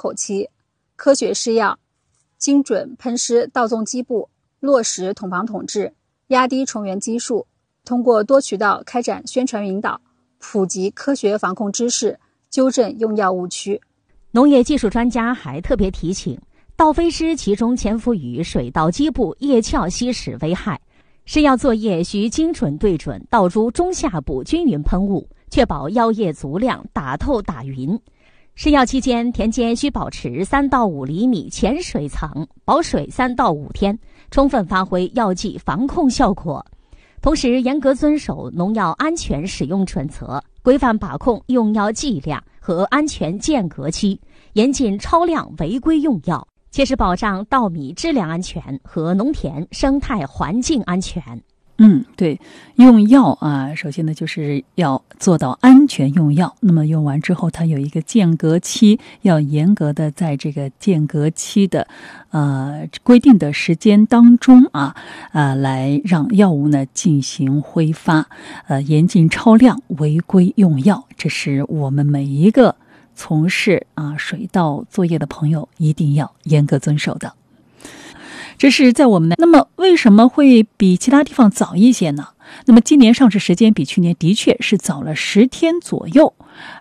口期，科学施药，精准喷施稻种基部，落实统防统治，压低虫源基数，通过多渠道开展宣传引导，普及科学防控知识，纠正用药误区。 农业技术专家还特别提醒，稻飞虱其中潜伏于水稻基部叶鞘吸食危害，施药作业需精准对准稻株中下部均匀喷雾，确保药液足量打透打匀。施药期间，田间需保持3到5厘米浅水层，保水3到5天，充分发挥药剂防控效果。同时，严格遵守农药安全使用准则，规范把控用药剂量和安全间隔期，严禁超量违规用药，切实保障稻米质量安全和农田生态环境安全。 对，用药啊，首先呢就是要做到安全用药。那么用完之后，它有一个间隔期，要严格的在这个间隔期的规定的时间当中来让药物呢进行挥发，严禁超量违规用药。这是我们每一个从事水稻作业的朋友一定要严格遵守的。这是在我们的，那么为什么会比其他地方早一些呢？那么今年上市时间比去年的确是早了10天左右，